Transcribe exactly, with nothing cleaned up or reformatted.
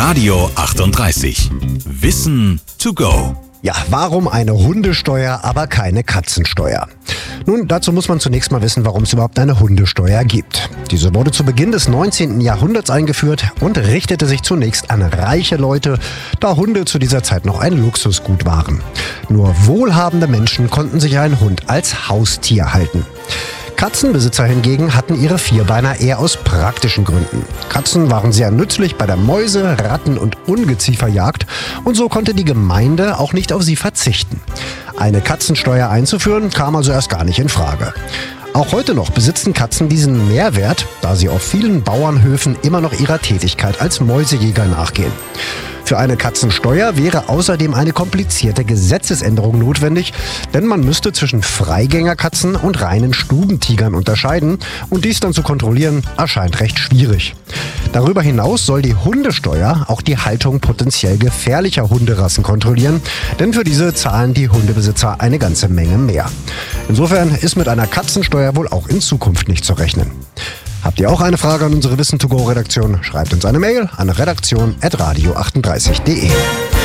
Radio achtunddreißig. Wissen to go. Ja, warum eine Hundesteuer, aber keine Katzensteuer? Nun, dazu muss man zunächst mal wissen, warum es überhaupt eine Hundesteuer gibt. Diese wurde zu Beginn des neunzehnten Jahrhunderts eingeführt und richtete sich zunächst an reiche Leute, da Hunde zu dieser Zeit noch ein Luxusgut waren. Nur wohlhabende Menschen konnten sich einen Hund als Haustier halten. Katzenbesitzer hingegen hatten ihre Vierbeiner eher aus praktischen Gründen. Katzen waren sehr nützlich bei der Mäuse-, Ratten- und Ungezieferjagd und so konnte die Gemeinde auch nicht auf sie verzichten. Eine Katzensteuer einzuführen kam also erst gar nicht in Frage. Auch heute noch besitzen Katzen diesen Mehrwert, da sie auf vielen Bauernhöfen immer noch ihrer Tätigkeit als Mäusejäger nachgehen. Für eine Katzensteuer wäre außerdem eine komplizierte Gesetzesänderung notwendig, denn man müsste zwischen Freigängerkatzen und reinen Stubentigern unterscheiden und dies dann zu kontrollieren erscheint recht schwierig. Darüber hinaus soll die Hundesteuer auch die Haltung potenziell gefährlicher Hunderassen kontrollieren, denn für diese zahlen die Hundebesitzer eine ganze Menge mehr. Insofern ist mit einer Katzensteuer wohl auch in Zukunft nicht zu rechnen. Habt ihr auch eine Frage an unsere Wissen to go Redaktion? Schreibt uns eine Mail an redaktion at radio achtunddreißig punkt de.